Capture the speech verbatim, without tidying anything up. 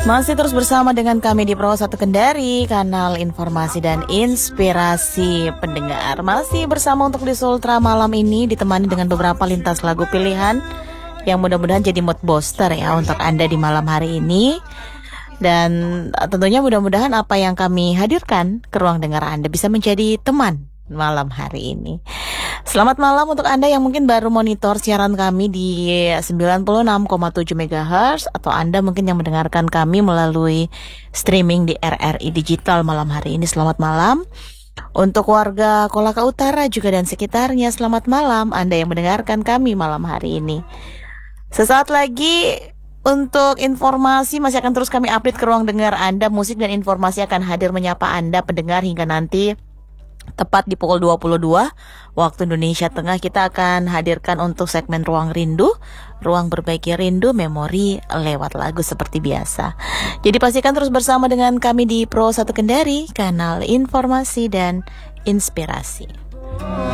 Masih terus bersama dengan kami di Pro satu Kendari, kanal informasi dan inspirasi pendengar. Masih bersama untuk di Sultra malam ini, ditemani dengan beberapa lintas lagu pilihan yang mudah-mudahan jadi mood booster ya untuk Anda di malam hari ini. Dan tentunya mudah-mudahan apa yang kami hadirkan ke ruang dengar Anda bisa menjadi teman malam hari ini. Selamat malam untuk Anda yang mungkin baru monitor siaran kami di sembilan puluh enam koma tujuh megahertz, atau Anda mungkin yang mendengarkan kami melalui streaming di R R I Digital malam hari ini. Selamat malam. Untuk warga Kolaka Utara juga dan sekitarnya, selamat malam Anda yang mendengarkan kami malam hari ini. Sesaat lagi untuk informasi masih akan terus kami update ke ruang dengar Anda. Musik dan informasi akan hadir menyapa Anda pendengar hingga nanti tepat di pukul dua puluh dua waktu Indonesia Tengah. Kita akan hadirkan untuk segmen Ruang Rindu, ruang berbagi rindu memori lewat lagu seperti biasa. Jadi pastikan terus bersama dengan kami di Pro satu Kendari, kanal informasi dan inspirasi.